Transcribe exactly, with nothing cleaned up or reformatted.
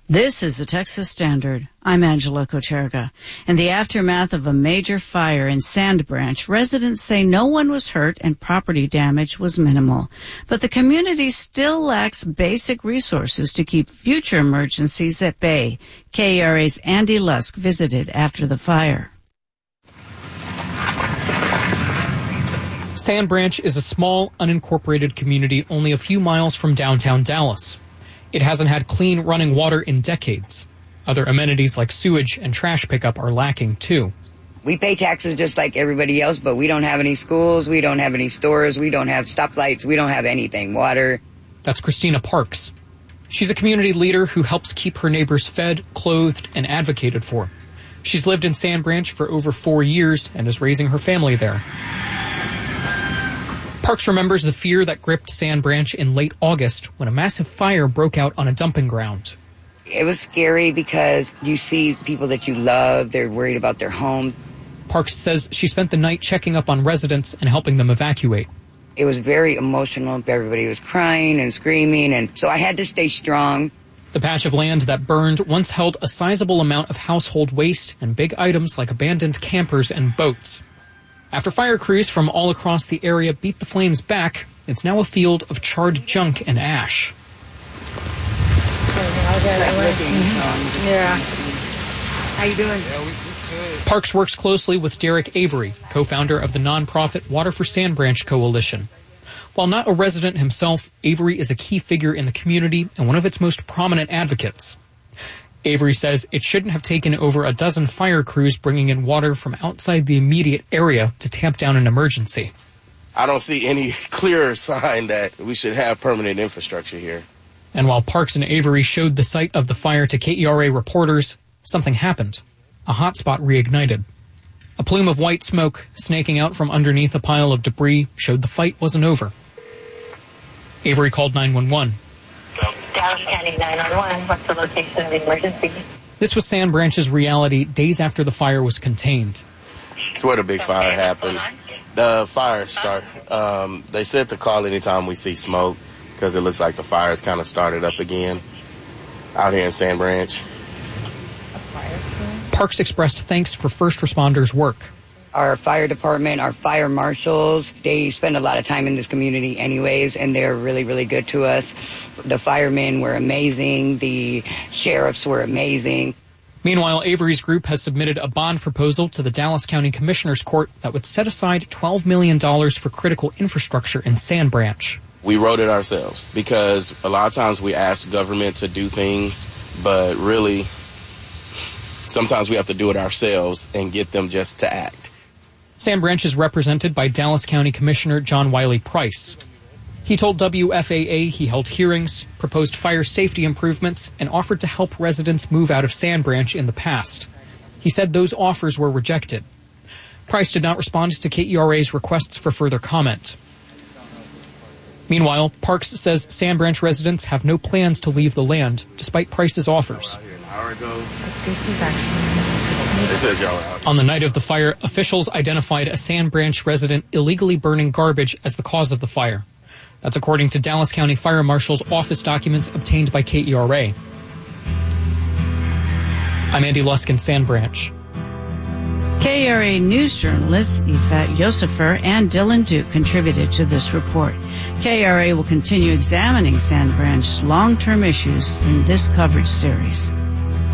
This is the Texas Standard. I'm Angela Kocherga. In the aftermath of a major fire in Sand Branch, residents say no one was hurt and property damage was minimal. But the community still lacks basic resources to keep future emergencies at bay. K E R A's Andy Lusk visited after the fire. Sand Branch is a small, unincorporated community only a few miles from downtown Dallas. It hasn't had clean running water in decades. Other amenities like sewage and trash pickup are lacking, too. We pay taxes just like everybody else, but we don't have any schools, we don't have any stores, we don't have stoplights, we don't have anything, water. That's Christina Parks. She's a community leader who helps keep her neighbors fed, clothed, and advocated for. She's lived in Sand Branch for over four years and is raising her family there. Parks remembers the fear that gripped Sand Branch in late August when a massive fire broke out on a dumping ground. It was scary because you see people that you love, they're worried about their home. Parks says she spent the night checking up on residents and helping them evacuate. It was very emotional. Everybody was crying and screaming, and so I had to stay strong. The patch of land that burned once held a sizable amount of household waste and big items like abandoned campers and boats. After fire crews from all across the area beat the flames back, it's now a field of charred junk and ash. Yeah. How you doing? Parks works closely with Derek Avery, co-founder of the nonprofit Water for Sand Branch Coalition. While not a resident himself, Avery is a key figure in the community and one of its most prominent advocates. Avery says it shouldn't have taken over a dozen fire crews bringing in water from outside the immediate area to tamp down an emergency. I don't see any clear sign that we should have permanent infrastructure here. And while Parks and Avery showed the site of the fire to K E R A reporters, something happened. A hotspot reignited. A plume of white smoke snaking out from underneath a pile of debris showed the fight wasn't over. Avery called nine one one. Dallas County nine one one, what's the location of the emergency? This was Sand Branch's reality days after the fire was contained. It's where the big fire happened. The fire started. Um, they said to call anytime we see smoke because it looks like the fire's kind of started up again out here in Sand Branch. Parks expressed thanks for first responders' work. Our fire department, our fire marshals, they spend a lot of time in this community anyways, and they're really, really good to us. The firemen were amazing. The sheriffs were amazing. Meanwhile, Avery's group has submitted a bond proposal to the Dallas County Commissioner's Court that would set aside twelve million dollars for critical infrastructure in Sand Branch. We wrote it ourselves because a lot of times we ask government to do things, but really sometimes we have to do it ourselves and get them just to act. Sand Branch is represented by Dallas County Commissioner John Wiley Price. He told W F A A he held hearings, proposed fire safety improvements, and offered to help residents move out of Sand Branch in the past. He said those offers were rejected. Price did not respond to K E R A's requests for further comment. Meanwhile, Parks says Sand Branch residents have no plans to leave the land, despite Price's offers. On the night of the fire, officials identified a Sand Branch resident illegally burning garbage as the cause of the fire. That's according to Dallas County Fire Marshal's office documents obtained by K E R A. I'm Andy Lusk in Sand Branch. K E R A news journalists Ifat Yosefer and Dylan Duke contributed to this report. K E R A will continue examining Sand Branch's long-term issues in this coverage series.